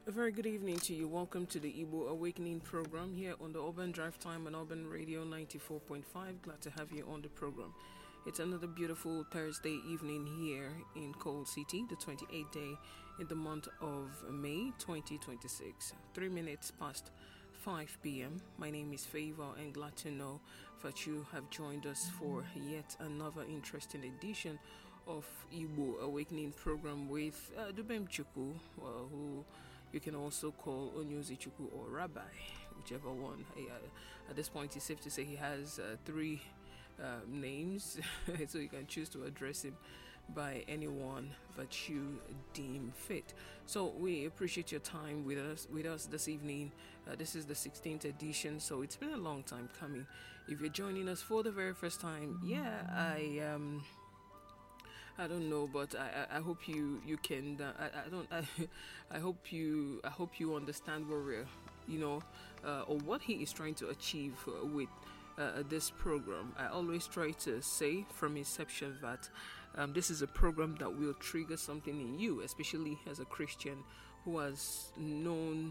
A very good evening to you. Welcome to the Igbo Awakening program here on the Urban Drive Time and Urban Radio 94.5. Glad to have you on the program. It's another beautiful Thursday evening here in Coal City, the 28th day in the month of May 2026. 3 minutes past 5 p.m. My name is Favor and glad to know that you have joined us for yet another interesting edition of Igbo Awakening program with Dubem Chuku, who you can also call Onyozi Chuku or Rabbi, whichever one. At this point, it's safe to say he has three names, so you can choose to address him by anyone that you deem fit. So we appreciate your time with us this evening. This is the 16th edition, so it's been a long time coming. If you're joining us for the very first time, I don't know, but I hope you can. I hope you understand where we're, or what he is trying to achieve with this program. I always try to say from inception that this is a program that will trigger something in you, especially as a Christian who has known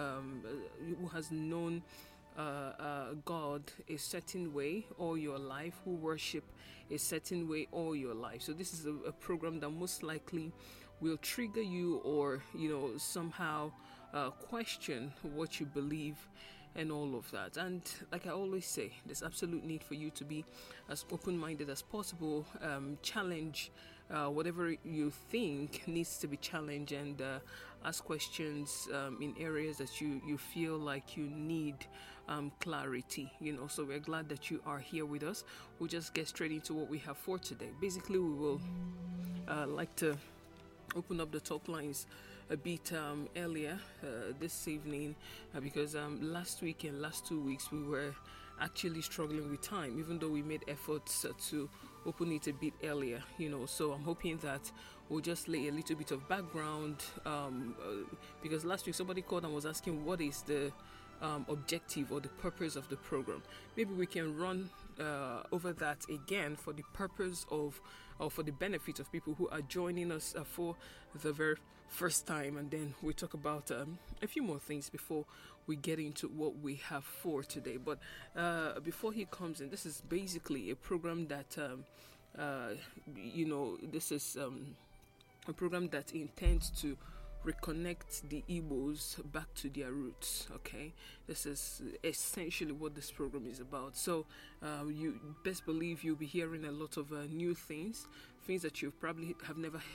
God a certain way all your life, who worship a certain way all your life. So this is a program that most likely will trigger you or somehow question what you believe and all of that. And like I always say, there's absolute need for you to be as open-minded as possible, challenge whatever you think needs to be challenged, and ask questions in areas that you feel like you need clarity. So we're glad that you are here with us. We'll just get straight into what we have for today. Basically, we will like to open up the talk lines a bit earlier this evening because last week and last 2 weeks we were actually struggling with time, even though we made efforts to open it a bit earlier, so I'm hoping that we'll just lay a little bit of background because last week somebody called and was asking what is the objective or the purpose of the program. Maybe we can run over that again for the purpose of, or for the benefit of people who are joining us for the very first time, and then we talk about a few more things before we get into what we have for today. But before he comes in, this is basically a program that this is a program that intends to reconnect the Igbos back to their roots. Okay, this is essentially what this program is about. So you best believe you'll be hearing a lot of new things that you probably have never